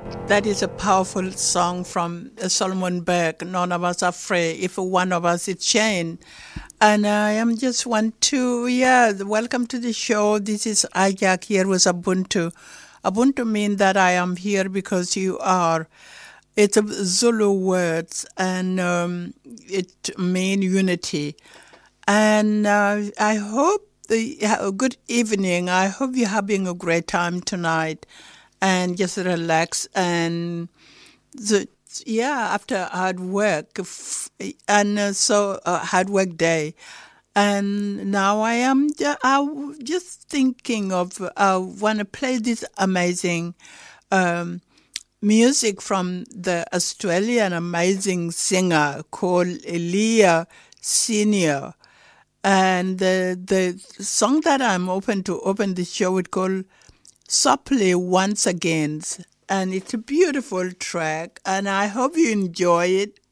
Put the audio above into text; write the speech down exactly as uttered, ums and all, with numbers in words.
That is a powerful song from uh, Solomon Burke. None of us are afraid if one of us is chained. And I am just want to, yeah, welcome to the show. This is Ajak here with Ubuntu. Ubuntu means that I am here because you are. It's a Zulu words and um, it means unity. And uh, I hope the, a good evening. I hope you're having a great time tonight and just relax and the, yeah, after hard work f- and uh, so uh, hard work day. And now I am ju- I w- just thinking of I want to play this amazing um, music from the Australian amazing singer called Elia Senior. And the the song that I'm open to open the show with called Softly Once Again. And it's a beautiful track, and I hope you enjoy it.